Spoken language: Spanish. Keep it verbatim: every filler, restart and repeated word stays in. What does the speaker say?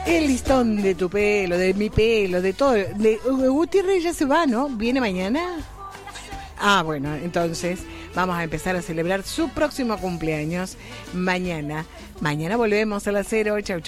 El listón de tu pelo, de mi pelo, de todo. De, uh, Gutiérrez ya se va, ¿no? ¿Viene mañana? Ah, bueno, entonces vamos a empezar a celebrar su próximo cumpleaños mañana. Mañana volvemos a las cero. Chau, chau.